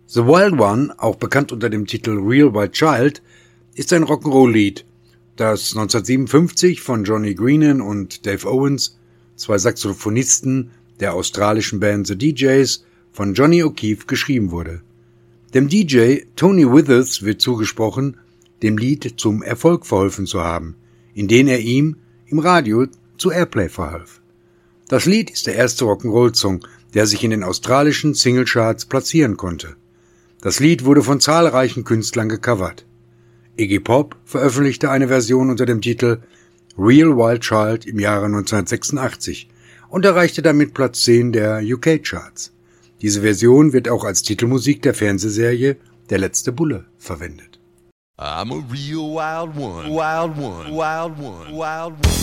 The Wild One, auch bekannt unter dem Titel Real Wild Child, ist ein Rock'n'Roll-Lied, das 1957 von Johnny Greenan und Dave Owens, zwei Saxophonisten der australischen Band The DJs, von Johnny O'Keefe geschrieben wurde. Dem DJ Tony Withers wird zugesprochen, dem Lied zum Erfolg verholfen zu haben, indem er ihm im Radio zu Airplay verhalf. Das Lied ist der erste Rock'n'Roll-Song, der sich in den australischen Singlecharts platzieren konnte. Das Lied wurde von zahlreichen Künstlern gecovert. Iggy Pop veröffentlichte eine Version unter dem Titel Real Wild Child im Jahre 1986 und erreichte damit Platz 10 der UK-Charts. Diese Version wird auch als Titelmusik der Fernsehserie Der letzte Bulle verwendet. I'm a real wild one, wild one, wild one, wild one.